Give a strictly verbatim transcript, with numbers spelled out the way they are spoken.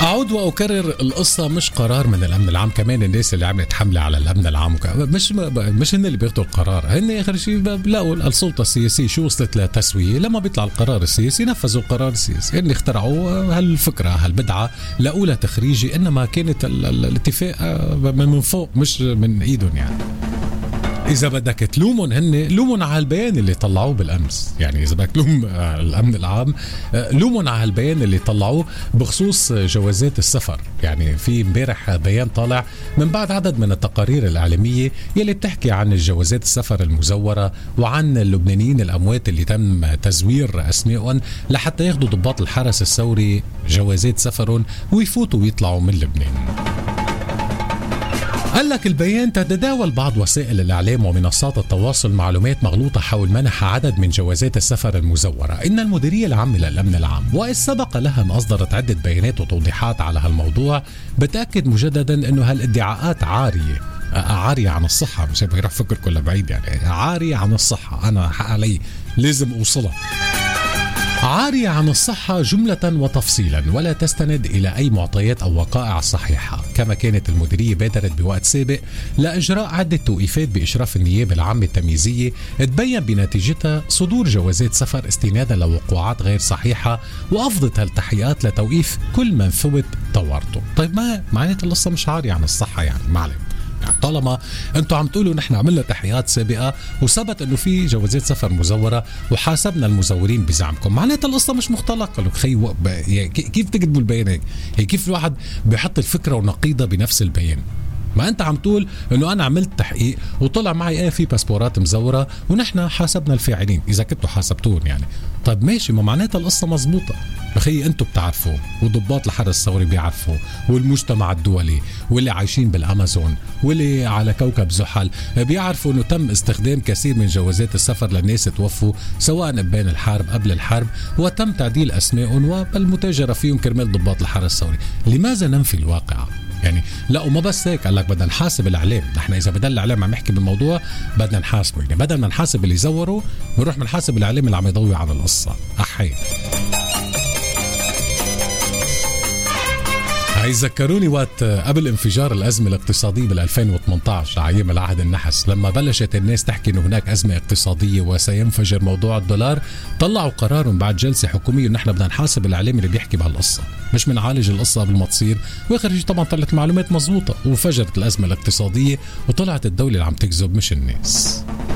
أعود وأكرر، القصة مش قرار من الأمن العام. كمان الناس اللي عملت حملة على الأمن العام مش مش هن اللي بياخدوا القرار، هن آخر شيء بلاقوا السلطة السياسية شو وصلت لتسوية، لما بيطلع القرار السياسي نفذوا القرار السياسي. هن اخترعوا هالفكرة هالبدعة لأولى تخريجي، إنما كانت الاتفاق من فوق مش من إيدهم. يعني إذا بدك تلومون هن لومون على البيان اللي طلعوه بالأمس. يعني إذا بدك تلوم الأمن العام لومون على البيان اللي طلعوه بخصوص جوازات السفر. يعني في امبارح بيان طالع من بعد عدد من التقارير الإعلامية يلي بتحكي عن الجوازات السفر المزورة وعن اللبنانيين الأموات اللي تم تزوير أسمائهم لحتى ياخدوا ضباط الحرس الثوري جوازات سفرهم ويفوتوا ويطلعوا من لبنان. قال لك البيان: تتداول بعض وسائل الإعلام ومنصات التواصل معلومات مغلوطة حول منح عدد من جوازات السفر المزورة. إن المديرية العامة للأمن العام وإذ سبق لها أن أصدرت عدة بيانات وتوضيحات على هالموضوع بتأكد مجددا أنه هالادعاءات عارية عارية عن الصحة. مش هيبقى يروح فكر كله بعيد، يعني عارية عن الصحة. أنا حق علي لازم أوصلها. عارية عن الصحة جملة وتفصيلا، ولا تستند إلى أي معطيات أو وقائع صحيحة. كما كانت المديرية بادرت بوقت سابق لإجراء عدة توقيفات بإشراف النيابة العامة التمييزية تبين بنتيجتها صدور جوازات سفر استنادا لوقوعات غير صحيحة، وأفضت هالتحقيقات لتوقيف كل من ثبت تورطه. طيب ما معناتها القصة مش عارية عن الصحة؟ يعني معلم، يعني طالما انتم عم تقولوا نحن عملنا تحقيقات سابقه وثبت انه في جوازات سفر مزوره وحاسبنا المزورين بزعمكم، معناتها القصه مش مختلقه. لك خي و... كيف تكتبوا البيان هيك؟ هي كيف الواحد بيحط الفكره ونقيضه بنفس البيان؟ ما انت عم تقول انه انا عملت تحقيق وطلع معي ايه في باسبورات مزوره ونحن حاسبنا الفاعلين، اذا كنتوا حاسبتون يعني. طيب ماشي، ما معناتها القصه مزبوطه. بخي انتوا بتعرفوا وضباط الحرس الثوري بيعرفوا والمجتمع الدولي واللي عايشين بالامازون واللي على كوكب زحل بيعرفوا انه تم استخدام كثير من جوازات السفر للناس توفوا سواء بين الحرب قبل الحرب، وتم تعديل اسمائهم والمتاجره فيهم كرمال ضباط الحرس الثوري. لماذا ننفي الواقع؟ يعني لا، وما بس هيك، قال لك بدنا نحاسب الاعلام. نحن اذا بدل الاعلام عم يحكي بالموضوع بدنا نحاسبه. يعني بدل ما نحاسب اللي زوروا بنروح بنحاسب الاعلام اللي عم يضوي على القصه. احي هاي ذكروني وقت قبل انفجار الأزمة الاقتصادية بال ألفين وثمانية عشر أيام العهد النحس، لما بلشت الناس تحكي إنه هناك أزمة اقتصادية وسينفجر موضوع الدولار، طلعوا قرارهم بعد جلسة حكومية إنه نحن بدنا نحاسب الإعلام اللي بيحكي بهالقصة، مش بنعالج القصة قبل ما تصير. وآخر شيء طبعا طلعت معلومات مزبوطة وفجرت الأزمة الاقتصادية وطلعت الدولة اللي عم تكذب مش الناس.